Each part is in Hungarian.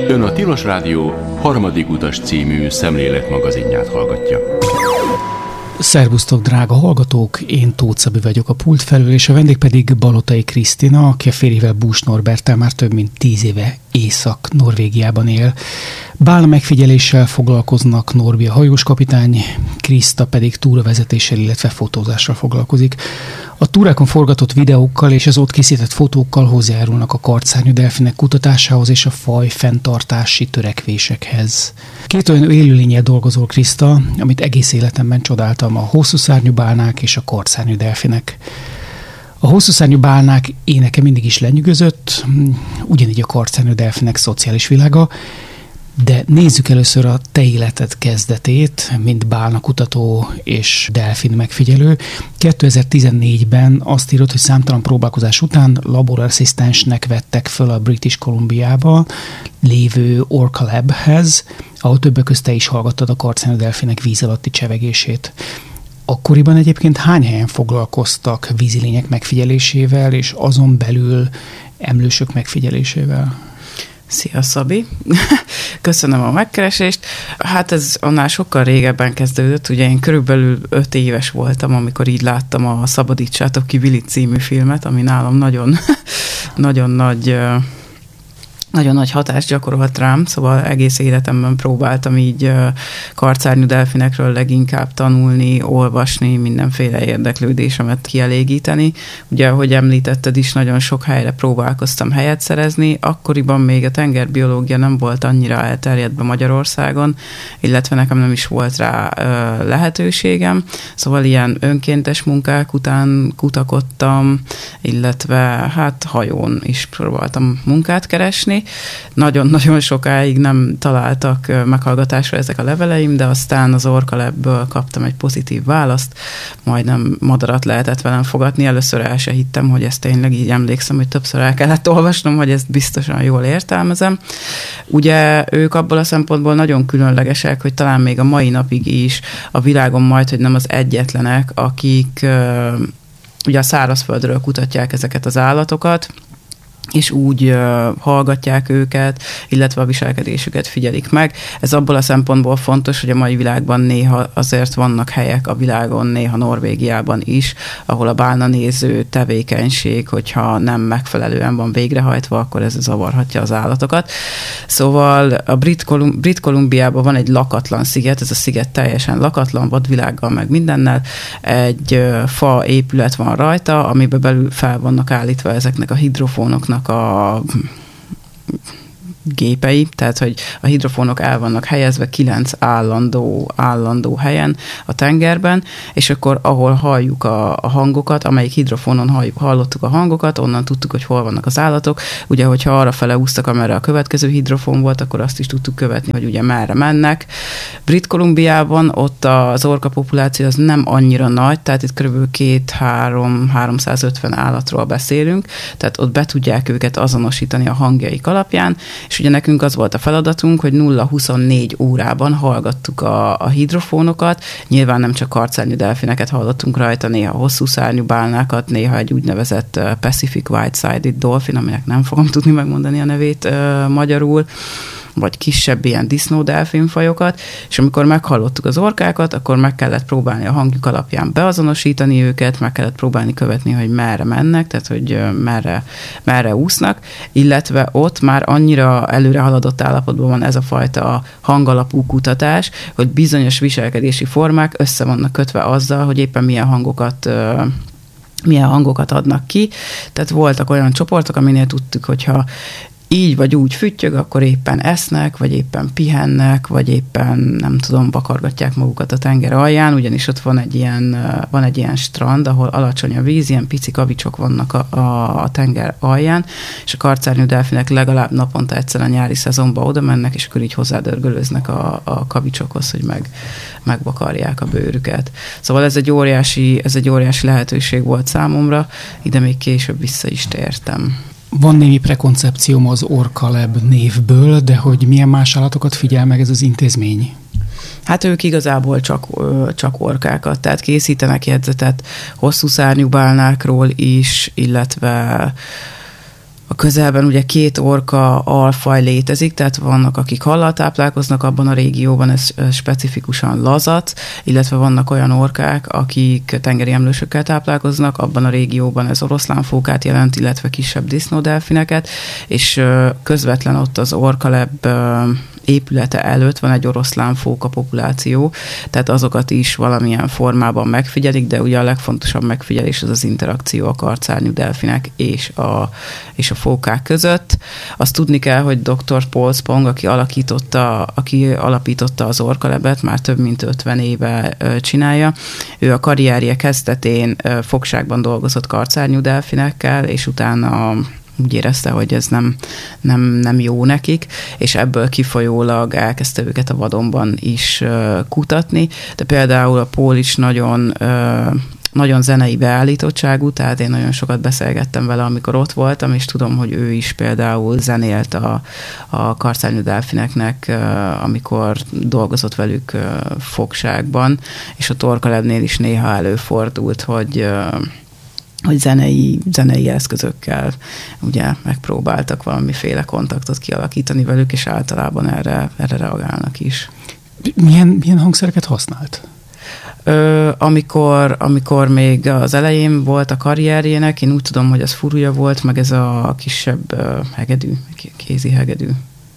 Ön a Tilos Rádió Harmadik utas című szemléletmagazinját hallgatja. Szervusztok, drága hallgatók! Én Tóth Szabi vagyok a pult felül, és a vendég pedig Balotai Krisztina, aki a férjével Busch Norberttel már több mint 10 éve Észak-Norvégiában él. Bálna megfigyeléssel foglalkoznak, Norbi a hajós kapitány, Kriszta pedig túravezetéssel, illetve fotózással foglalkozik. A túrákon forgatott videókkal és az ott készített fotókkal hozzájárulnak a kartszárnyú delfinek kutatásához és a faj fenntartási törekvésekhez. 2 olyan élőlényel dolgozol, Kriszta, amit egész életemben csodáltam, a hosszúszárnyú bálnák és a kartszárnyú delfinek. A hosszúszárnyú bálnák éneke mindig is lenyűgözött, ugyanígy a kartszárnyú delfinek szociális világa, de nézzük először a te életed kezdetét, mint bálnakutató és delfin megfigyelő. 2014-ben azt írod, hogy számtalan próbálkozás után laborasszisztensnek vettek föl a British Columbiába lévő Orca Labhez, ahol többek között te is hallgattad a kartszárnyú delfinek víz alatti csevegését. Akkoriban egyébként hány helyen foglalkoztak vízilények megfigyelésével, és azon belül emlősök megfigyelésével? Szia, Szabi! Köszönöm a megkeresést. Hát ez annál sokkal régebben kezdődött. Ugye én körülbelül 5 éves voltam, amikor így láttam a Szabadítsátok ki Willy című filmet, ami nálam nagyon nagy hatást gyakorolt rám, szóval egész életemben próbáltam így kartszárnyú delfinekről leginkább tanulni, olvasni, mindenféle érdeklődésemet kielégíteni. Ugye, ahogy említetted is, nagyon sok helyre próbálkoztam helyet szerezni. Akkoriban még a tengerbiológia nem volt annyira elterjedve Magyarországon, illetve nekem nem is volt rá lehetőségem. Szóval ilyen önkéntes munkák után kutakodtam, illetve hát hajón is próbáltam munkát keresni. Nagyon-nagyon sokáig nem találtak meghallgatásra ezek a leveleim, de aztán az Orca Labből kaptam egy pozitív választ, majdnem madarat lehetett velem fogadni. Először el se hittem, hogy ezt tényleg így emlékszem, hogy többször el kellett olvasnom, hogy ezt biztosan jól értelmezem. Ugye ők abból a szempontból nagyon különlegesek, hogy talán még a mai napig is a világon majdhogy nem az egyetlenek, akik ugye a szárazföldről kutatják ezeket az állatokat, és úgy hallgatják őket, illetve a viselkedésüket figyelik meg. Ez abból a szempontból fontos, hogy a mai világban néha azért vannak helyek a világon, néha Norvégiában is, ahol a bálnanéző tevékenység, hogyha nem megfelelően van végrehajtva, akkor ez zavarhatja az állatokat. Szóval a Brit Columbiában van egy lakatlan sziget, ez a sziget teljesen lakatlan, vadvilággal meg mindennel. Egy fa épület van rajta, amiben belül fel vannak állítva ezeknek a hidrofónoknak a gépei, tehát hogy a hidrofónok el vannak helyezve 9 állandó helyen a tengerben, és akkor ahol halljuk a hangokat, amelyik hidrofónon hallottuk a hangokat, onnan tudtuk, hogy hol vannak az állatok. Ugye, hogyha arrafele úsztak, amerre a következő hidrofón volt, akkor azt is tudtuk követni, hogy ugye merre mennek. Brit Columbiában ott az orka populáció az nem annyira nagy, tehát itt kb. 200-350 állatról beszélünk, tehát ott be tudják őket azonosítani a hangjaik alapján, és ugye nekünk az volt a feladatunk, hogy 0-24 órában hallgattuk a hidrofónokat. Nyilván nem csak kartszárnyú delfineket hallottunk rajta, néha hosszú szárnyú bálnákat, néha egy úgynevezett Pacific White-sided dolphin, aminek nem fogom tudni megmondani a nevét magyarul, vagy kisebb ilyen disznódelfinfajokat, és amikor meghallottuk az orkákat, akkor meg kellett próbálni a hangjuk alapján beazonosítani őket, meg kellett próbálni követni, hogy merre mennek, tehát hogy merre úsznak, illetve ott már annyira előre haladott állapotban van ez a fajta hangalapú kutatás, hogy bizonyos viselkedési formák össze vannak kötve azzal, hogy éppen milyen hangokat adnak ki. Tehát voltak olyan csoportok, aminél tudtuk, hogyha így vagy úgy füttyög, akkor éppen esznek, vagy éppen pihennek, vagy éppen, nem tudom, vakargatják magukat a tenger alján, ugyanis ott van egy ilyen strand, ahol alacsony a víz, ilyen pici kavicsok vannak a tenger alján, és a kartszárnyú delfinek legalább naponta egyszer a nyári szezonban oda mennek, és akkor így hozzádörgölőznek a kavicsokhoz, hogy megvakarják a bőrüket. Szóval ez egy óriási lehetőség volt számomra, ide még később vissza is tértem. Van némi prekoncepcióm az Orca Lab névből, de hogy milyen más állatokat figyel meg ez az intézmény? Hát ők igazából csak orkákat, tehát készítenek jegyzetet hosszú szárnyú bálnákról is, illetve A közelben ugye 2 orka alfaj létezik, tehát vannak, akik hallal táplálkoznak abban a régióban, ez specifikusan lazac, illetve vannak olyan orkák, akik tengeri emlősökkel táplálkoznak, abban a régióban ez oroszlánfókát jelent, illetve kisebb disznódelfineket, és közvetlen ott az orkaleb épülete előtt van egy oroszlánfóka populáció, tehát azokat is valamilyen formában megfigyelik, de ugye a legfontosabb megfigyelés az interakció a karcárnyú delfinek és a fókák között. Azt tudni kell, hogy dr. Paul Spong, aki alapította az orkalebet, már több mint 50 éve csinálja. Ő a karrierje kezdetén fogságban dolgozott karcárnyú delfinekkel, és utána úgy érezte, hogy ez nem jó nekik, és ebből kifolyólag elkezdte őket a vadonban is kutatni, de például a Paul is nagyon zenei beállítottságú, tehát én nagyon sokat beszélgettem vele, amikor ott voltam, és tudom, hogy ő is például zenélt a karcárnyú delfineknek, amikor dolgozott velük fogságban, és a torkalebnél is néha előfordult, hogy zenei eszközökkel ugye megpróbáltak valamiféle kontaktot kialakítani velük, és általában erre reagálnak is. Milyen hangszereket használt? Amikor még az elején volt a karrierjének, én úgy tudom, hogy az furúja volt, meg ez a kisebb hegedű, kézi hegedű.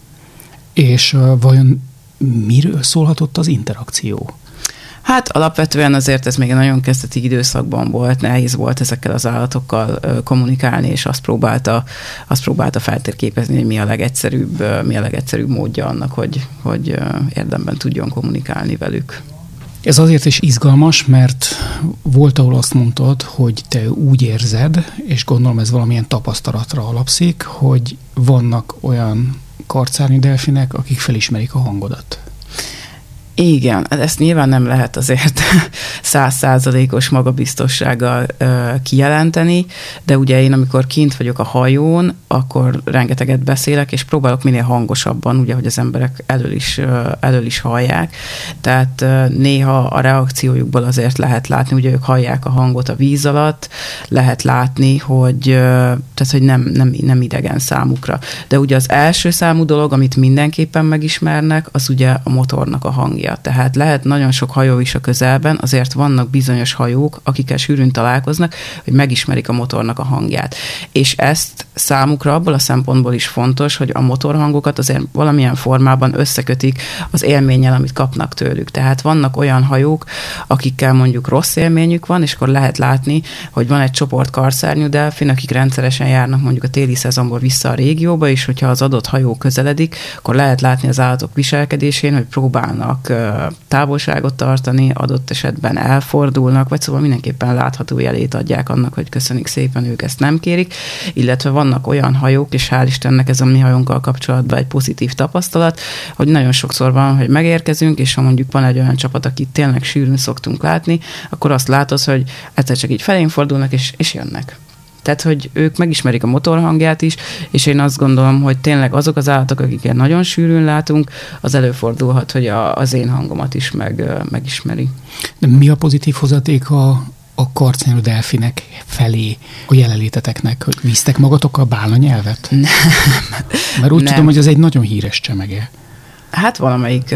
És vajon miről szólhatott az interakció? Hát alapvetően azért ez még egy nagyon kezdeti időszakban volt, nehéz volt ezekkel az állatokkal kommunikálni, és azt próbálta feltérképezni, hogy mi a legegyszerűbb módja annak, hogy érdemben tudjon kommunikálni velük. Ez azért is izgalmas, mert volt, ahol azt mondtad, hogy te úgy érzed, és gondolom ez valamilyen tapasztalatra alapszik, hogy vannak olyan karcárnyú delfinek, akik felismerik a hangodat. Igen, ezt nyilván nem lehet azért 100%-os magabiztossággal kijelenteni, de ugye én, amikor kint vagyok a hajón, akkor rengeteget beszélek, és próbálok minél hangosabban, ugye, hogy az emberek elől is hallják. Tehát néha a reakciójukból azért lehet látni, ugye ők hallják a hangot a víz alatt, lehet látni, hogy nem idegen számukra. De ugye az első számú dolog, amit mindenképpen megismernek, az ugye a motornak a hangja. Tehát lehet nagyon sok hajó is a közelben, azért vannak bizonyos hajók, akikkel sűrűn találkoznak, hogy megismerik a motornak a hangját. És ezt számukra abból a szempontból is fontos, hogy a motorhangokat azért valamilyen formában összekötik az élménnyel, amit kapnak tőlük. Tehát vannak olyan hajók, akikkel mondjuk rossz élményük van, és akkor lehet látni, hogy van egy csoport karcárnyú delfin, akik rendszeresen járnak mondjuk a téli szezonból vissza a régióba, és hogyha az adott hajó közeledik, akkor lehet látni az állatok viselkedésén, hogy próbálnak távolságot tartani, adott esetben elfordulnak, vagy szóval mindenképpen látható jelét adják annak, hogy köszönik szépen, ők ezt nem kérik, illetve vannak olyan hajók, és hál' Istennek ez a mi hajónkkal kapcsolatban egy pozitív tapasztalat, hogy nagyon sokszor van, hogy megérkezünk, és ha mondjuk van egy olyan csapat, akit tényleg sűrűn szoktunk látni, akkor azt látod, hogy egyszer csak így felénk fordulnak, és jönnek. Tehát, hogy ők megismerik a motorhangját is, és én azt gondolom, hogy tényleg azok az állatok, akiket nagyon sűrűn látunk, az előfordulhat, hogy az én hangomat is megismeri. De mi a pozitív hozadék a karcányú delfinek felé a jelenléteteknek, hogy visztek magatokkal bálna nyelvet? Nem. Mert úgy tudom, hogy ez egy nagyon híres csemege. Hát valamelyik...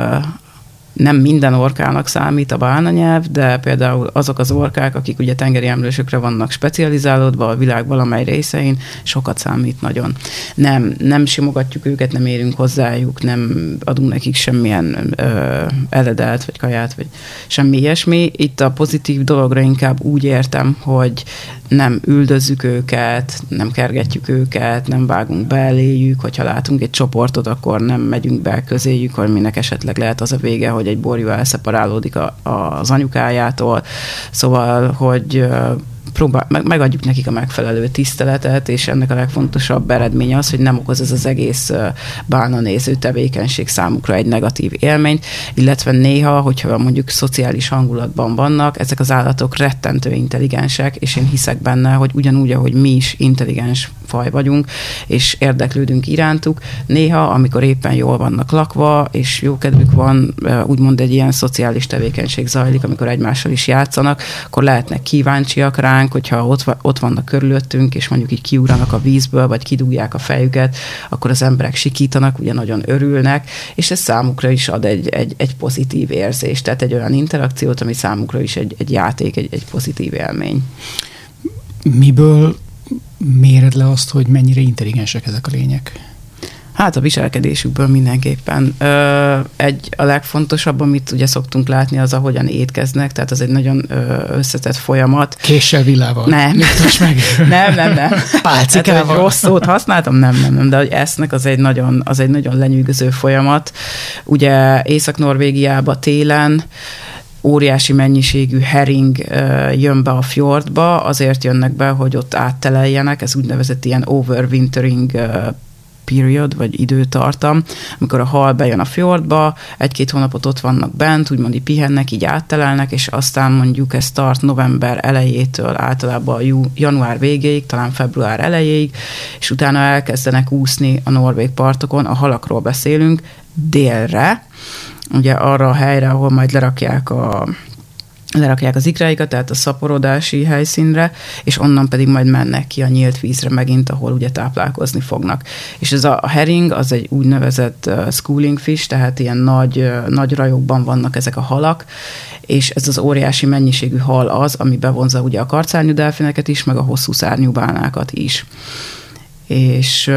Nem minden orkának számít a bálnanyelv, de például azok az orkák, akik ugye tengeri emlősökre vannak specializálódva a világ valamely részein, sokat számít nagyon. Nem simogatjuk őket, nem érünk hozzájuk, nem adunk nekik semmilyen eledelt, vagy kaját, vagy semmi ilyesmi. Itt a pozitív dologra inkább úgy értem, hogy nem üldözzük őket, nem kergetjük őket, nem vágunk be eléjük, hogyha látunk egy csoportot, akkor nem megyünk be közéjük, aminek esetleg lehet az a vége, hogy egy borjú elszeparálódik az anyukájától. Szóval, hogy megadjuk nekik a megfelelő tiszteletet, és ennek a legfontosabb eredménye az, hogy nem okoz ez az egész bálnanéző tevékenység számukra egy negatív élményt, illetve néha, hogyha mondjuk szociális hangulatban vannak, ezek az állatok rettentő intelligensek, és én hiszek benne, hogy ugyanúgy, ahogy mi is intelligens faj vagyunk, és érdeklődünk irántuk. Néha, amikor éppen jól vannak lakva, és jó kedvük van, úgymond egy ilyen szociális tevékenység zajlik, amikor egymással is játszanak, akkor lehetnek kíváncsiak ránk, hogyha ott vannak körülöttünk, és mondjuk így kiugranak a vízből, vagy kidugják a fejüket, akkor az emberek sikítanak, ugye nagyon örülnek, és ez számukra is ad egy pozitív érzést, tehát egy olyan interakciót, ami számukra is egy játék, egy pozitív élmény. Miből méred le azt, hogy mennyire intelligensek ezek a lények? Hát a viselkedésükből mindenképpen. A legfontosabb, amit ugye szoktunk látni, az, ahogyan étkeznek, tehát az egy nagyon összetett folyamat. Késsel, villával? Nem. Meg. Nem. Pálcikával? Hát, rossz szót használtam? Nem, de hogy esznek, az egy nagyon lenyűgöző folyamat. Ugye Észak-Norvégiában télen óriási mennyiségű hering jön be a fjordba, azért jönnek be, hogy ott átteleljenek, ez úgynevezett ilyen overwintering period, vagy időtartam, amikor a hal bejön a fjordba, 1-2 hónapot ott vannak bent, úgymond így pihennek, így áttelelnek, és aztán mondjuk ez tart november elejétől általában január végéig, talán február elejéig, és utána elkezdenek úszni a norvég partokon, a halakról beszélünk, délre, ugye arra a helyre, ahol majd lerakják az ikráikat, tehát a szaporodási helyszínre, és onnan pedig majd mennek ki a nyílt vízre megint, ahol ugye táplálkozni fognak. És ez a hering, az egy úgynevezett schooling fish, tehát ilyen nagy rajokban vannak ezek a halak, és ez az óriási mennyiségű hal az, ami bevonza ugye a karcárnyú delfineket is, meg a hosszú szárnyú bálnákat is. És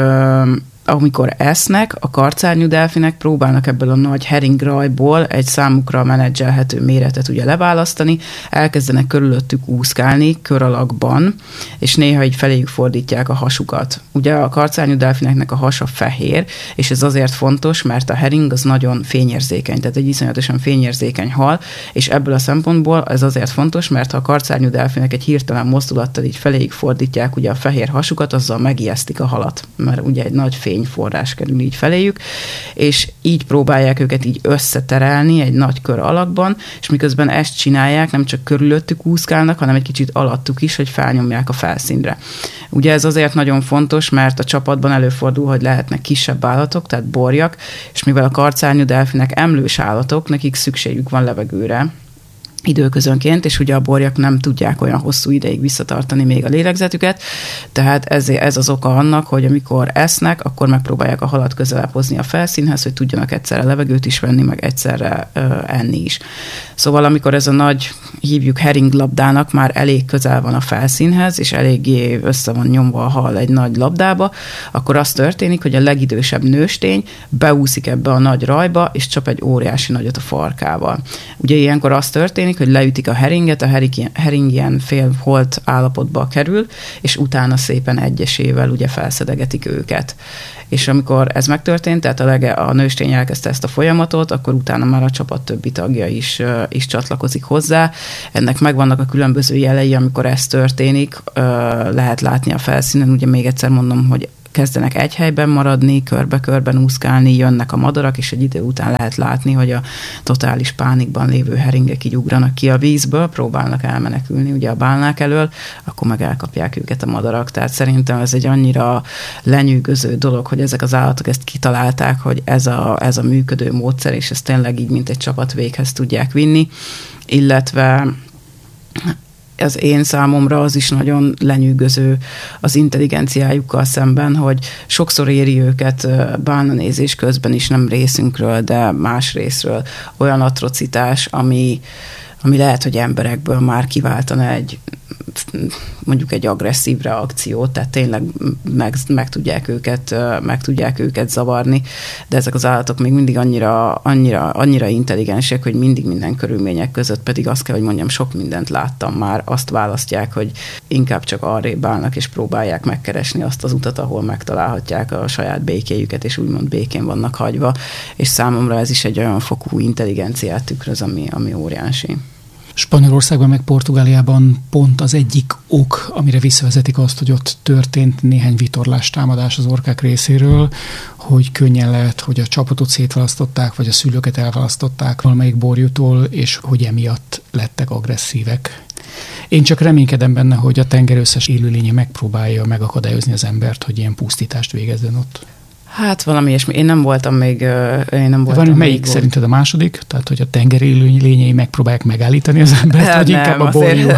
amikor esznek, a karcárnyú delfinek próbálnak ebből a nagy heringrajból egy számukra menedzselhető méretet ugye leválasztani, elkezdenek körülöttük úszkálni kör alakban, és néha így feléjük fordítják a hasukat. Ugye a karcárnyú delfineknek a hasa fehér, és ez azért fontos, mert a hering az nagyon fényérzékeny, tehát egy iszonyatosan fényérzékeny hal, és ebből a szempontból ez azért fontos, mert ha a karcárnyú delfinek egy hirtelen mozdulattal így feléjük fordítják ugye a fehér hasukat, azzal megijesztik a halat, mert ugye egy nagy fényforrás kerül így feléjük, és így próbálják őket így összeterelni egy nagy kör alakban, és miközben ezt csinálják, nem csak körülöttük úszkálnak, hanem egy kicsit alattuk is, hogy felnyomják a felszínre. Ugye ez azért nagyon fontos, mert a csapatban előfordul, hogy lehetnek kisebb állatok, tehát borjak, és mivel a karcárnyú delfinek emlős állatok, nekik szükségük van levegőre időközönként, és ugye a borjak nem tudják olyan hosszú ideig visszatartani még a lélegzetüket, tehát ez az oka annak, hogy amikor esznek, akkor megpróbálják a halat közelebb hozni a felszínhez, hogy tudjanak egyszerre levegőt is venni, meg egyszerre enni is. Szóval amikor ez a nagy, hívjuk heringlabdának, már elég közel van a felszínhez, és eléggé össze van nyomva a hal egy nagy labdába, akkor az történik, hogy a legidősebb nőstény beúszik ebbe a nagy rajba, és csap egy óriási nagyot a farkával. Ugye ilyenkor az történik, hogy leütik a heringet, a hering ilyen félholt állapotba kerül, és utána szépen egyesével ugye felszedegetik őket. És amikor ez megtörtént, tehát a nőstény elkezdte ezt a folyamatot, akkor utána már a csapat többi tagja is csatlakozik hozzá. Ennek megvannak a különböző jelei, amikor ez történik, lehet látni a felszínen, ugye még egyszer mondom, hogy kezdenek egy helyben maradni, körbe-körben úszkálni, jönnek a madarak, és egy idő után lehet látni, hogy a totális pánikban lévő heringek így ugranak ki a vízből, próbálnak elmenekülni ugye a bálnák elől, akkor meg elkapják őket a madarak. Tehát szerintem ez egy annyira lenyűgöző dolog, hogy ezek az állatok ezt kitalálták, hogy ez a működő módszer, és ezt tényleg így, mint egy csapat véghez tudják vinni, illetve az én számomra az is nagyon lenyűgöző az intelligenciájukkal szemben, hogy sokszor éri őket bálnanézés közben is, nem részünkről, de más részről olyan atrocitás, ami lehet, hogy emberekből már kiváltana mondjuk egy agresszív reakciót, tehát tényleg meg tudják őket zavarni, de ezek az állatok még mindig annyira intelligensek, hogy mindig minden körülmények között, pedig azt kell, hogy mondjam, sok mindent láttam már, azt választják, hogy inkább csak arrébb állnak, és próbálják megkeresni azt az utat, ahol megtalálhatják a saját békéjüket, és úgymond békén vannak hagyva, és számomra ez is egy olyan fokú intelligenciát tükröz, ami óriási. Spanyolországban meg Portugáliában pont az egyik ok, amire visszavezetik azt, hogy ott történt néhány vitorlás támadás az orkák részéről, hogy könnyen lehet, hogy a csapatot szétválasztották, vagy a szülőket elválasztották valamelyik borjútól, és hogy emiatt lettek agresszívek. Én csak reménykedem benne, hogy a tenger összes élőlénye megpróbálja megakadályozni az embert, hogy ilyen pusztítást végezzen ott. Hát valami ilyesmi. Én nem voltam még melyik szerinted a második? Tehát, hogy a tenger élőlényei megpróbálják megállítani az embert, vagy nem, inkább a borjú?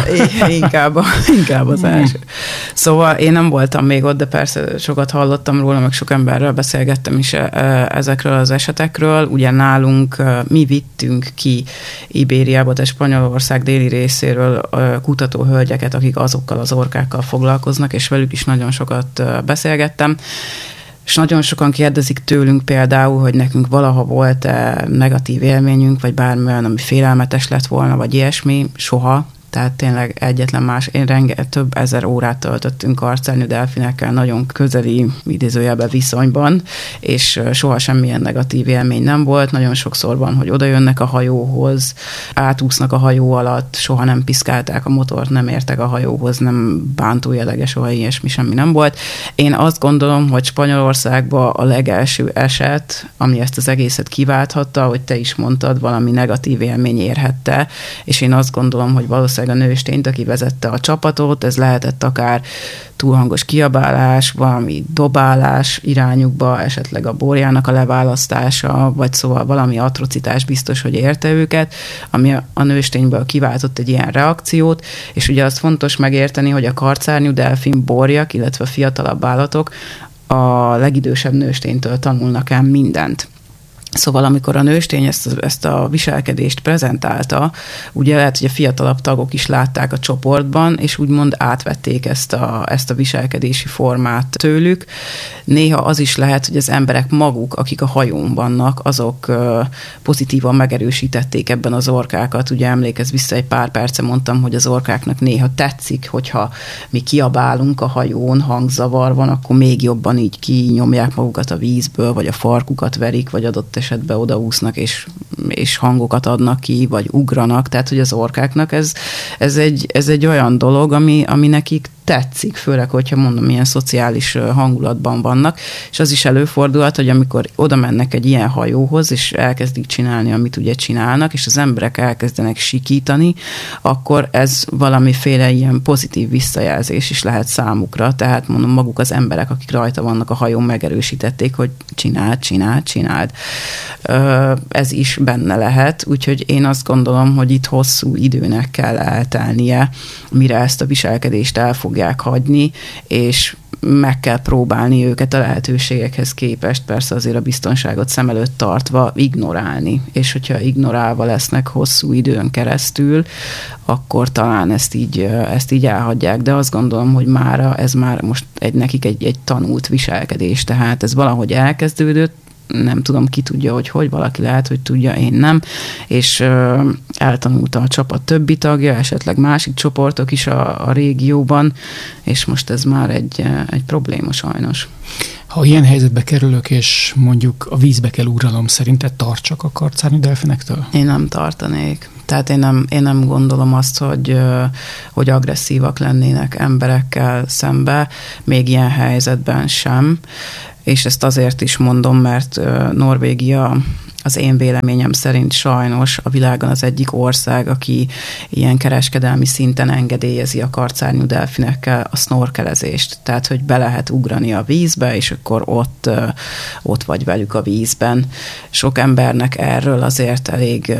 Inkább az első. Szóval én nem voltam még ott, de persze sokat hallottam róla, meg sok emberrel beszélgettem is ezekről az esetekről. Ugye nálunk mi vittünk ki Ibériába, tehát Spanyolország déli részéről kutatóhölgyeket, akik azokkal az orkákkal foglalkoznak, és velük is nagyon sokat beszélgettem. És nagyon sokan kérdezik tőlünk például, hogy nekünk valaha volt-e negatív élményünk, vagy bármilyen, ami félelmetes lett volna, vagy ilyesmi. Soha. Tehát tényleg egyetlen más. Több ezer órát töltöttünk karcárnyú delfinekkel nagyon közeli idézőjelben viszonyban, és soha semmilyen negatív élmény nem volt. Nagyon sokszor van, hogy oda jönnek a hajóhoz, átúsznak a hajó alatt, soha nem piszkálták a motort, nem értek a hajóhoz, nem bántó jellege, soha ilyesmi semmi nem volt. Én azt gondolom, hogy Spanyolországban a legelső eset, ami ezt az egészet kiválthatta, hogy te is mondtad, valami negatív élmény érhette, és én azt gondolom, hogy valószínűleg a nőstényt, aki vezette a csapatot, ez lehetett akár túlhangos kiabálás, valami dobálás irányukba, esetleg a borjának a leválasztása, vagy szóval valami atrocitás biztos, hogy érte őket, ami a nőstényből kiváltott egy ilyen reakciót, és ugye azt fontos megérteni, hogy a karcárnyú delfin borjak, illetve fiatalabb állatok a legidősebb nősténytől tanulnak el mindent. Szóval amikor a nőstény ezt a viselkedést prezentálta, ugye lehet, hogy a fiatalabb tagok is látták a csoportban, és úgymond átvették ezt a viselkedési formát tőlük. Néha az is lehet, hogy az emberek maguk, akik a hajón vannak, azok pozitívan megerősítették ebben az orkákat. Ugye emlékezz vissza, egy pár perce mondtam, hogy az orkáknak néha tetszik, hogyha mi kiabálunk a hajón, hangzavar van, akkor még jobban így kinyomják magukat a vízből, vagy a farkukat verik, vagy adott esetben odaúsznak, és hangokat adnak ki, vagy ugranak, tehát hogy az orkáknak ez egy olyan dolog, ami nekik tetszik, főleg, hogyha mondom, ilyen szociális hangulatban vannak, és az is előfordulhat, hogy amikor oda mennek egy ilyen hajóhoz, és elkezdik csinálni, amit ugye csinálnak, és az emberek elkezdenek sikítani, akkor ez valamiféle ilyen pozitív visszajelzés is lehet számukra, tehát mondom, maguk az emberek, akik rajta vannak a hajón, megerősítették, hogy csináld. Ez is benne lehet, úgyhogy én azt gondolom, hogy itt hosszú időnek kell eltelnie, mire ezt a viselkedést el fogják hagyni, és meg kell próbálni őket a lehetőségekhez képest, persze azért a biztonságot szem előtt tartva ignorálni. És hogyha ignorálva lesznek hosszú időn keresztül, akkor talán ezt így elhagyják. De azt gondolom, hogy ez már most nekik egy tanult viselkedés, tehát ez valahogy elkezdődött, nem tudom, ki tudja, hogy valaki lehet, hogy tudja, én nem, és eltanulta a csapat többi tagja, esetleg másik csoportok is a régióban, és most ez már egy probléma sajnos. Ha ilyen helyzetbe kerülök, és mondjuk a vízbe kell ugranom, szerinted tartsak a karcárnyú delfinektől? Én nem tartanék. Tehát én nem gondolom azt, hogy agresszívak lennének emberekkel szembe, még ilyen helyzetben sem. És ezt azért is mondom, mert Norvégia az én véleményem szerint sajnos a világon az egyik ország, aki ilyen kereskedelmi szinten engedélyezi a karcárnyú delfinekkel a snorkelezést. Tehát, hogy be lehet ugrani a vízbe, és akkor ott vagy velük a vízben. Sok embernek erről azért elég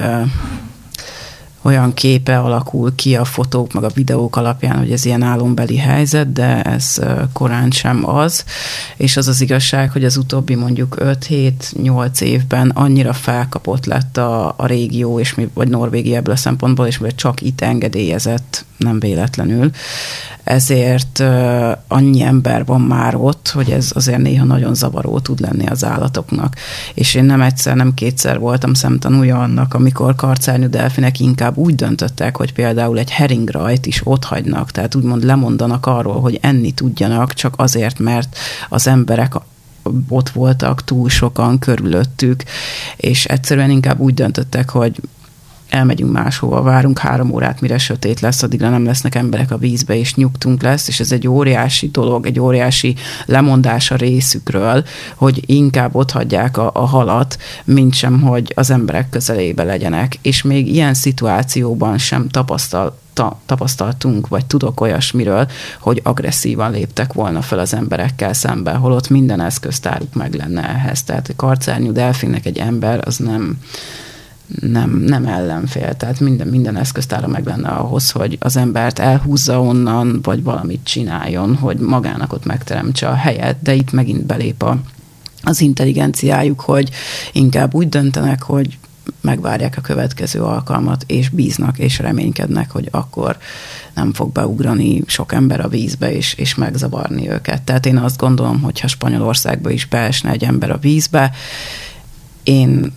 olyan képe alakul ki a fotók, meg a videók alapján, hogy ez ilyen álombeli helyzet, de ez korán sem az. És az az igazság, hogy az utóbbi mondjuk 5-7-8 évben annyira felkapott lett a régió, vagy Norvégia ebből a szempontból, és mivel csak itt engedélyezett, nem véletlenül. Ezért annyi ember van már ott, hogy ez azért néha nagyon zavaró tud lenni az állatoknak. És én nem egyszer, nem kétszer voltam szemtanúja annak, amikor karcárnyú delfinek inkább úgy döntöttek, hogy például egy heringrajt is otthagynak, tehát úgymond lemondanak arról, hogy enni tudjanak, csak azért, mert az emberek ott voltak túl sokan körülöttük, és egyszerűen inkább úgy döntöttek, hogy elmegyünk máshova, várunk 3 órát, mire sötét lesz, addigra nem lesznek emberek a vízbe, és nyugtunk lesz, és ez egy óriási dolog, egy óriási lemondás a részükről, hogy inkább otthagyják a halat, mint sem, hogy az emberek közelébe legyenek. És még ilyen szituációban sem tapasztaltunk, vagy tudok olyasmiről, hogy agresszívan léptek volna fel az emberekkel szemben, holott minden eszköztáruk meg lenne ehhez. Tehát a karcárnyú delfinnek egy ember az nem ellenfél, tehát minden eszköztára meg lenne ahhoz, hogy az embert elhúzza onnan, vagy valamit csináljon, hogy magának ott megteremtse a helyet, de itt megint belép az intelligenciájuk, hogy inkább úgy döntenek, hogy megvárják a következő alkalmat, és bíznak, és reménykednek, hogy akkor nem fog beugrani sok ember a vízbe, és megzavarni őket. Tehát én azt gondolom, hogy ha Spanyolországba is beesne egy ember a vízbe, én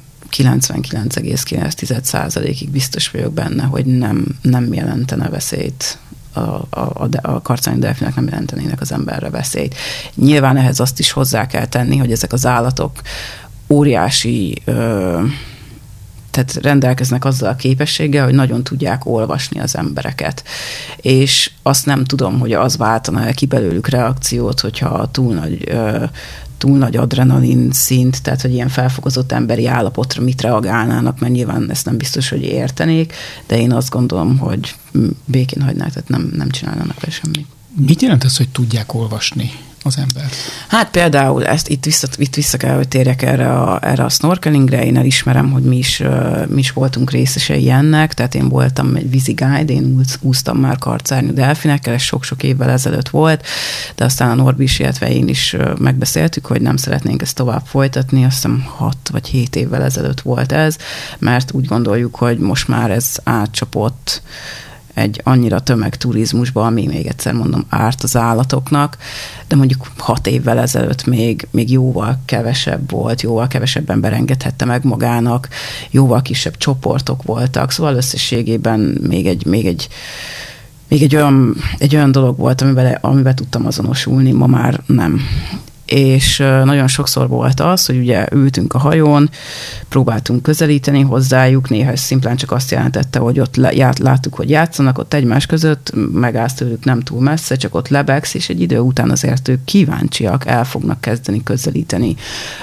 99,9%-ig biztos vagyok benne, hogy nem jelentene veszélyt, a karcányú delfinek nem jelentenének az emberre veszélyt. Nyilván ehhez azt is hozzá kell tenni, hogy ezek az állatok óriási, tehát rendelkeznek azzal a képességgel, hogy nagyon tudják olvasni az embereket. És azt nem tudom, hogy az váltana ki belőlük reakciót, hogyha túl nagy adrenalin szint, tehát hogy ilyen felfokozott emberi állapotra mit reagálnának, mert nyilván ezt nem biztos, hogy értenék, de én azt gondolom, hogy békén hagynák, tehát nem csinálnának vele semmit. Mit jelent ez, hogy tudják olvasni az embert? Hát például itt vissza kell, hogy térjek erre a snorkelingre. Én elismerem, hogy mi is voltunk részesei ennek, tehát én voltam egy vízi guide, én úsztam már karcárnyú delfinekkel, ez sok-sok évvel ezelőtt volt, de aztán a Norbi is, illetve én is megbeszéltük, hogy nem szeretnénk ezt tovább folytatni, azt hiszem 6 vagy 7 évvel ezelőtt volt ez, mert úgy gondoljuk, hogy most már ez átcsapott egy annyira tömegturizmusba, ami még egyszer mondom árt az állatoknak, de mondjuk 6 évvel ezelőtt még jóval kevesebb volt, jóval kevesebb ember engedhette meg magának, jóval kisebb csoportok voltak, szóval összességében még egy olyan dolog volt, amiben tudtam azonosulni, ma már nem. És nagyon sokszor volt az, hogy ugye ültünk a hajón, próbáltunk közelíteni hozzájuk, néha ez szimplán csak azt jelentette, hogy ott láttuk, hogy játszanak ott egymás között, megállsz tőlük nem túl messze, csak ott lebegsz, és egy idő után azért ők kíváncsiak, el fognak kezdeni közelíteni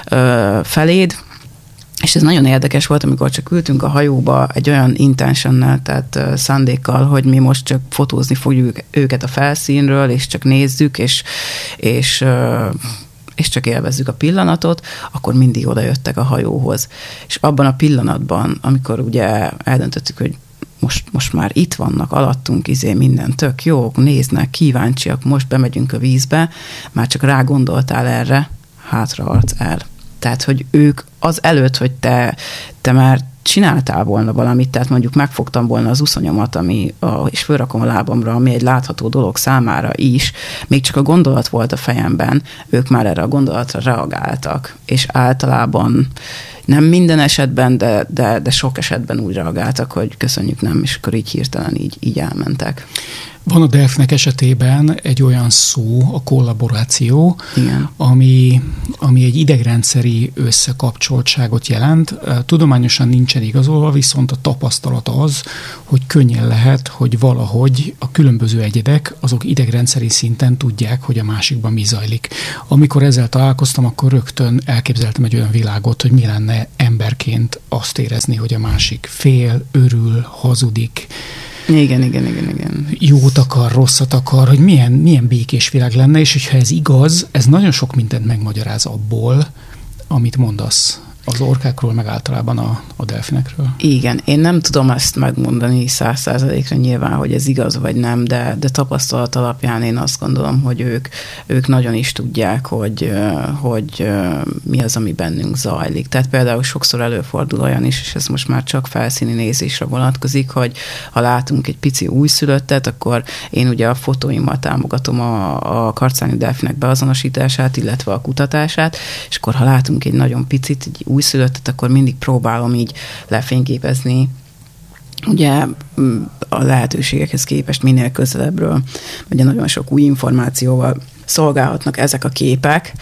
feléd. És ez nagyon érdekes volt, amikor csak ültünk a hajóba egy olyan intentionnel, tehát szándékkal, hogy mi most csak fotózni fogjuk őket a felszínről, és csak nézzük, és csak élvezzük a pillanatot, akkor mindig oda jöttek a hajóhoz. És abban a pillanatban, amikor ugye eldöntöttük, hogy most már itt vannak alattunk, minden tök jó, néznek, kíváncsiak, most bemegyünk a vízbe, már csak rágondoltál erre, hátraarc el. Tehát, hogy ők az előtt, hogy te már csináltál volna valamit, tehát mondjuk megfogtam volna az uszonyomat, és fölrakom a lábamra, ami egy látható dolog számára is, még csak a gondolat volt a fejemben, ők már erre a gondolatra reagáltak, és általában nem minden esetben, de sok esetben úgy reagáltak, hogy köszönjük, nem, és akkor így hirtelen így elmentek. Van a delfinek esetében egy olyan szó, a kollaboráció, igen, ami egy idegrendszeri összekapcsoltságot jelent. Tudományosan nincsen igazolva, viszont a tapasztalat az, hogy könnyen lehet, hogy valahogy a különböző egyedek azok idegrendszeri szinten tudják, hogy a másikban mi zajlik. Amikor ezzel találkoztam, akkor rögtön elképzeltem egy olyan világot, hogy mi lenne emberként azt érezni, hogy a másik fél, örül, hazudik, igen. Jót akar, rosszat akar, hogy milyen békés világ lenne, és hogyha ez igaz, ez nagyon sok mindent megmagyaráz abból, amit mondasz az orkákról, meg általában a delfinekről. Igen, én nem tudom ezt megmondani 100%-ra nyilván, hogy ez igaz vagy nem, de tapasztalat alapján én azt gondolom, hogy ők nagyon is tudják, hogy mi az, ami bennünk zajlik. Tehát például sokszor előfordul olyan is, és ez most már csak felszíni nézésre vonatkozik, hogy ha látunk egy pici újszülöttet, akkor én ugye a fotóimmal támogatom a karcányú delfinek beazonosítását, illetve a kutatását, és akkor ha látunk egy nagyon picit, egy újszülöttet, akkor mindig próbálom így lefényképezni, ugye a lehetőségekhez képest minél közelebbről, ugye nagyon sok új információval szolgálhatnak ezek a képek,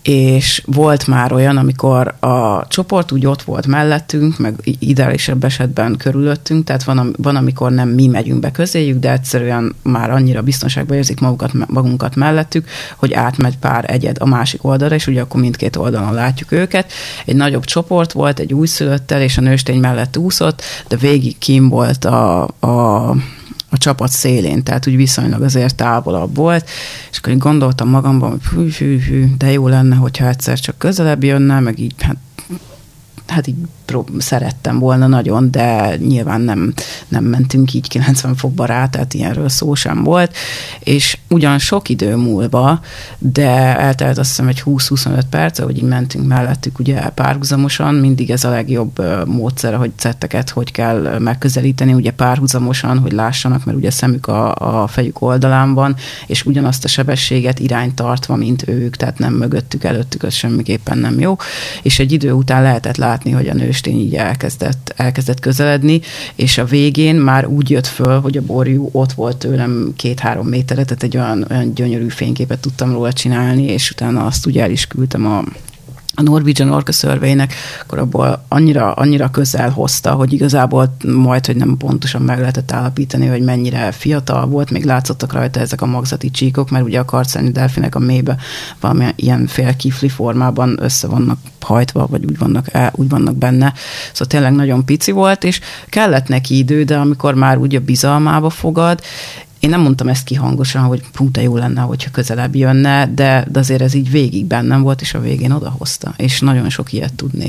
és volt már olyan, amikor a csoport úgy ott volt mellettünk, meg ideálisabb esetben körülöttünk, tehát van, amikor nem mi megyünk be közéjük, de egyszerűen már annyira biztonságban érzik magunkat mellettük, hogy átmegy pár egyed a másik oldalra, és ugye akkor mindkét oldalon látjuk őket. Egy nagyobb csoport volt, egy újszülöttel, és a nőstény mellett úszott, de végig kim volt a csapat szélén, tehát úgy viszonylag azért távolabb volt, és akkor én gondoltam magamban, hogy hű, de jó lenne, hogyha egyszer csak közelebb jönne, meg így, hát így szerettem volna nagyon, de nyilván nem mentünk így 90 fokba rá, tehát ilyenről szó sem volt, és ugyan sok idő múlva, de eltelt azt hiszem egy 20-25 perc, ahogy így mentünk mellettük ugye párhuzamosan, mindig ez a legjobb módszer, hogy cetteket hogy kell megközelíteni, ugye párhuzamosan, hogy lássanak, mert ugye szemük a fejük oldalán van, és ugyanazt a sebességet irányt tartva, mint ők, tehát nem mögöttük, előttük, az semmiképpen nem jó, és egy idő után lehetett látni, hogy a nőstény így elkezdett közeledni, és a végén már úgy jött föl, hogy a borjú ott volt tőlem 2-3 méterre, tehát egy olyan gyönyörű fényképet tudtam róla csinálni, és utána azt ugye el is küldtem a Norwegian Orca Survey-nek, akkor abból annyira közel hozta, hogy igazából majd, hogy nem pontosan meg lehetett állapítani, hogy mennyire fiatal volt, még látszottak rajta ezek a magzati csíkok, mert ugye a karcárnyú delfinek a mélybe valami ilyen félkifli formában össze vannak hajtva, vagy úgy vannak benne. Szóval tényleg nagyon pici volt, és kellett neki idő, de amikor már úgy a bizalmába fogad, én nem mondtam ezt ki hangosan, hogy de jó lenne, hogyha közelebb jönne, de azért ez így végig bennem volt, és a végén odahozta. És nagyon sok ilyet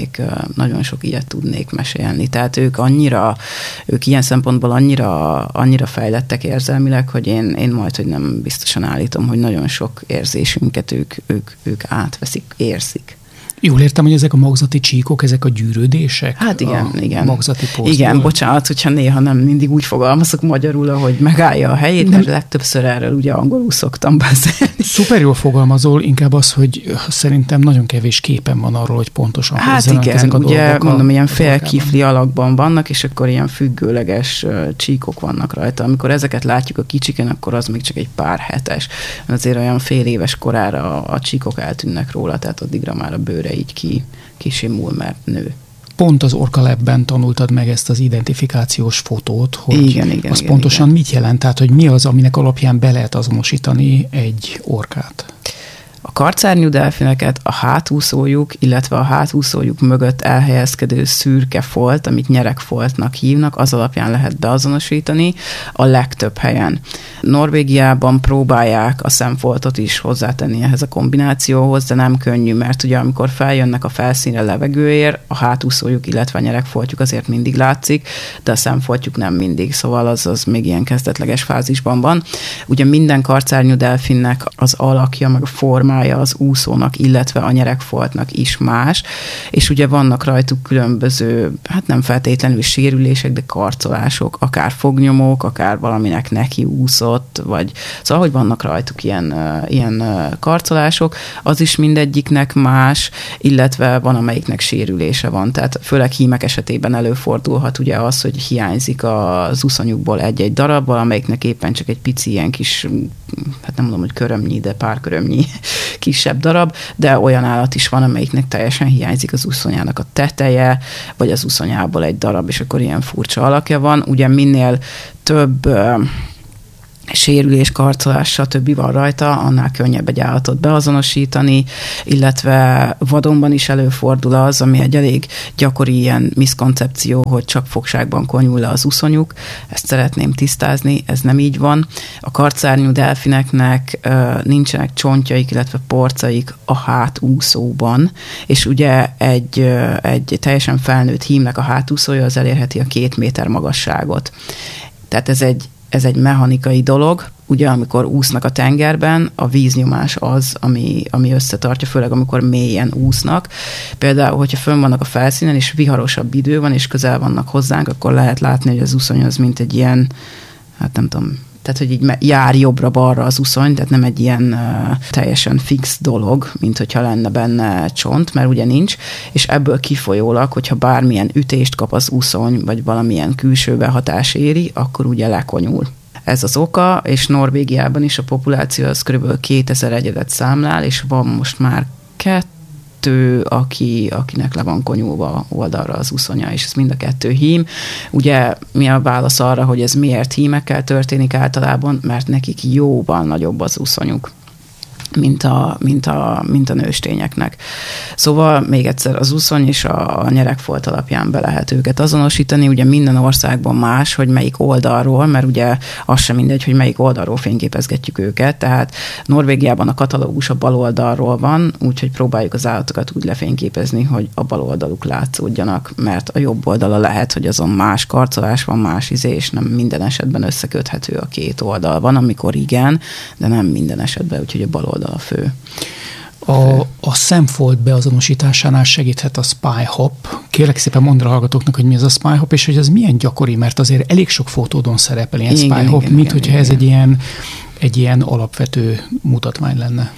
tudnék mesélni. Tehát ők ilyen szempontból annyira fejlettek érzelmileg, hogy én majd, hogy nem biztosan állítom, hogy nagyon sok érzésünket ők átveszik, érzik. Jól értem, hogy ezek a magzati csíkok, ezek a gyűrődések? Hát igen. Magzati posztból. Igen, bocsánat, hogyha néha nem mindig úgy fogalmazok magyarul, ahogy megállja a helyét, mert legtöbbször erről ugye angolul szoktam beszélni. Szuper jól fogalmazol, inkább az, hogy szerintem nagyon kevés képen van arról, hogy pontosan hát ezek igen, a ugye dolgok. mondom, ilyen félkifli alakban vannak, és akkor ilyen függőleges csíkok vannak rajta. Amikor ezeket látjuk a kicsiken, akkor az még csak egy pár hetes. Azért olyan fél éves korára a csíkok eltűnnek róla, tehát addigra már a bőre így kisimul, mert nő. Pont az Orca Labben tanultad meg ezt az identifikációs fotót, hogy igen, pontosan mit jelent, tehát hogy mi az, aminek alapján be lehet azonosítani egy orkát? A karcárnyú delfineket a hátúszójuk, illetve a hátúszójuk mögött elhelyezkedő szürke folt, amit nyeregfoltnak hívnak, az alapján lehet beazonosítani a legtöbb helyen. Norvégiában próbálják a szemfoltot is hozzátenni ehhez a kombinációhoz, de nem könnyű, mert ugye amikor feljönnek a felszínre levegőért, a hátúszójuk, illetve a nyeregfoltjuk azért mindig látszik, de a szemfoltjuk nem mindig, szóval az még ilyen kezdetleges fázisban van. Ugye minden karcárnyú delfinnek az alakja, meg a formája az úszónak, illetve a nyeregfoltnak is más, és ugye vannak rajtuk különböző, hát nem feltétlenül sérülések, de karcolások, akár fognyomok, akár valaminek neki úszott, vagy szóval, hogy vannak rajtuk ilyen karcolások, az is mindegyiknek más, illetve van, amelyiknek sérülése van. Tehát főleg hímek esetében előfordulhat ugye az, hogy hiányzik az uszonyukból egy-egy darab, valamelyiknek éppen csak egy pici ilyen kis, hát nem mondom, hogy körömnyi, de pár körömnyi kisebb darab, de olyan állat is van, amelyiknek teljesen hiányzik az uszonyának a teteje, vagy az uszonyából egy darab, és akkor ilyen furcsa alakja van. Ugye minél több sérülés, karcolás, stb. Van rajta, annál könnyebb egy állatot beazonosítani, illetve vadonban is előfordul az, ami egy elég gyakori ilyen miszkoncepció, hogy csak fogságban konyul le az uszonyuk. Ezt szeretném tisztázni, ez nem így van. A karcárnyú delfineknek nincsenek csontjaik, illetve porcaik a hátúszóban, és ugye egy teljesen felnőtt hímnek a hátúszója az elérheti a 2 méter magasságot. Tehát ez egy mechanikai dolog, ugye amikor úsznak a tengerben, a víznyomás az, ami összetartja, főleg amikor mélyen úsznak. Például, hogyha fönn vannak a felszínen, és viharosabb idő van, és közel vannak hozzánk, akkor lehet látni, hogy az uszony az mint egy ilyen, hát nem tudom, tehát, hogy így jár jobbra-balra az uszony, tehát nem egy ilyen teljesen fix dolog, mint hogyha lenne benne csont, mert ugye nincs, és ebből kifolyólag, hogyha bármilyen ütést kap az uszony, vagy valamilyen külső behatás éri, akkor ugye lekonyul. Ez az oka, és Norvégiában is a populáció az kb. 2000 egyedet számlál, és van most már akinek le van konyulva oldalra az uszonya, és ez mind a 2 hím. Ugye mi a válasz arra, hogy ez miért hímekkel történik általában, mert nekik jóval nagyobb az uszonyuk, mint a nőstényeknek. Szóval még egyszer az uszony és a nyeregfolt alapján be lehet őket azonosítani. Ugye minden országban más, hogy melyik oldalról, mert ugye az sem mindegy, hogy melyik oldalról fényképezgetjük őket. Tehát Norvégiában a katalógus a bal oldalról van, úgyhogy próbáljuk az állatokat úgy lefényképezni, hogy a bal oldaluk látszódjanak, mert a jobb oldala lehet, hogy azon más karcolás van, más és nem minden esetben összeköthető a 2 oldal. Van, amikor igen, de nem minden esetben, úgyhogy a bal oldal a fő. A szemfolt beazonosításánál segíthet a spy hop. Kérlek szépen mondd a hallgatóknak, hogy mi az a spy hop, és hogy ez milyen gyakori, mert azért elég sok fotódon szerepel ilyen spy hop, mint hogyha ez egy ilyen alapvető mutatvány lenne.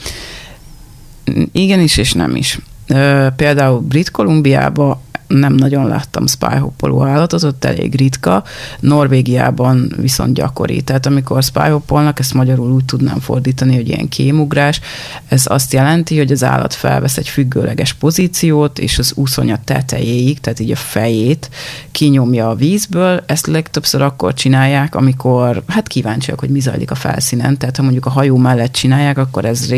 Igen is, és nem is. Például Brit Kolumbiában nem nagyon láttam spy-hoppoló állatot, ott elég ritka, Norvégiában viszont gyakori. Tehát amikor spy-hoppolnak, ezt magyarul úgy tudnám fordítani, hogy ilyen kémugrás, ez azt jelenti, hogy az állat felvesz egy függőleges pozíciót, és az uszonya tetejéig, tehát így a fejét kinyomja a vízből. Ezt legtöbbször akkor csinálják, amikor kíváncsiak, hogy mi zajlik a felszínen. Tehát ha mondjuk a hajó mellett csinálják, akkor ez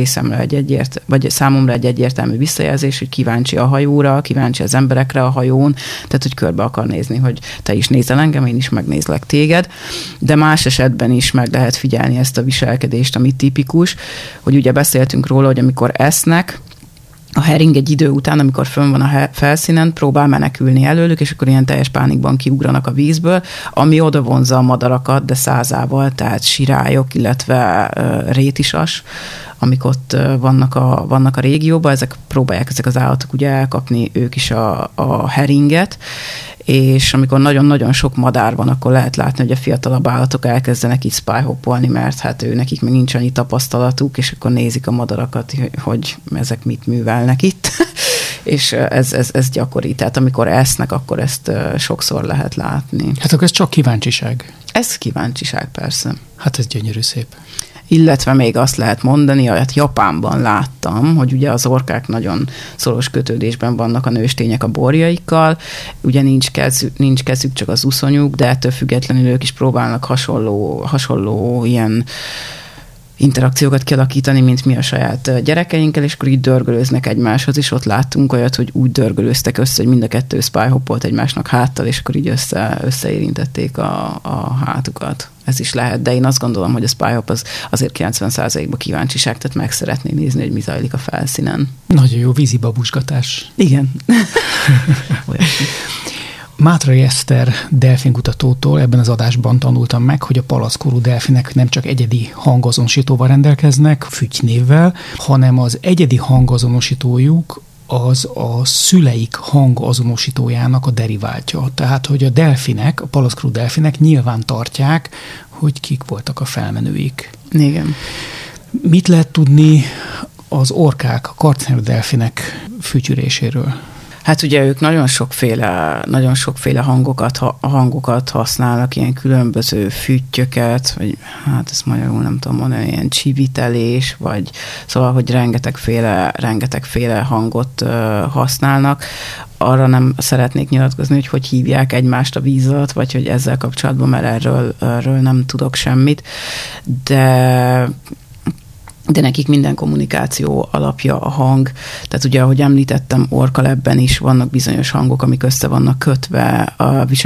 vagy számomra egy egyértelmű visszajelzés, hogy kíváncsi a hajóra, kíváncsi az emberekre a hajón, tehát hogy körbe akar nézni, hogy te is nézel engem, én is megnézlek téged, de más esetben is meg lehet figyelni ezt a viselkedést, ami tipikus, hogy ugye beszéltünk róla, hogy amikor esznek, a hering egy idő után, amikor fönn van a felszínen, próbál menekülni előlük, és akkor ilyen teljes pánikban kiugranak a vízből, ami oda vonzza a madarakat, de százával, tehát sirályok, illetve rétisas, amik ott vannak a régióban, próbálják ezek az állatok ugye elkapni ők is a heringet, és amikor nagyon-nagyon sok madár van, akkor lehet látni, hogy a fiatalabb állatok elkezdenek így spy-hoppolni, mert nekik még nincs annyi tapasztalatuk, és akkor nézik a madarakat, hogy ezek mit művelnek itt. És ez gyakori. Tehát amikor esznek, akkor ezt sokszor lehet látni. Hát akkor ez csak kíváncsiság. Ez kíváncsiság, persze. Hát ez gyönyörű szép. Illetve még azt lehet mondani, hogy Japánban láttam, hogy ugye az orkák nagyon szoros kötődésben vannak a nőstények a borjaikkal, ugye nincs kezük, csak az uszonyuk, de ettől függetlenül ők is próbálnak hasonló ilyen interakciókat kialakítani, mint mi a saját gyerekeinkkel, és akkor így dörgölőznek egymáshoz, és ott láttunk olyat, hogy úgy dörgölőztek össze, hogy mind a 2 spy-hoppolt egymásnak háttal, és akkor így összeérintették a hátukat. Ez is lehet, de én azt gondolom, hogy a spy-hop az azért 90%-ban kíváncsiság, tehát meg szeretné nézni, hogy mi zajlik a felszínen. Nagyon jó vízibabusgatás. Igen. Mátrai Eszter delfinkutatótól ebben az adásban tanultam meg, hogy a palackorú delfinek nem csak egyedi hangazonosítóval rendelkeznek, fütynévvel, hanem az egyedi hangazonosítójuk az a szüleik hangazonosítójának a deriváltja. Tehát, hogy a palackorú delfinek nyilván tartják, hogy kik voltak a felmenőik. Igen. Mit lehet tudni az orkák, a karcnyelvű delfinek fütyüléséről? Hát ugye ők nagyon sokféle hangokat használnak, ilyen különböző füttyöket, vagy hát ezt magyarul nem tudom mondani, ilyen csivitelés, vagy szóval, hogy rengetegféle hangot használnak. Arra nem szeretnék nyilatkozni, hogy hívják egymást a víz alatt, vagy hogy ezzel kapcsolatban, mert erről nem tudok semmit, de nekik minden kommunikáció alapja a hang. Tehát ugye, ahogy említettem, orkalebben is vannak bizonyos hangok, amik össze vannak kötve a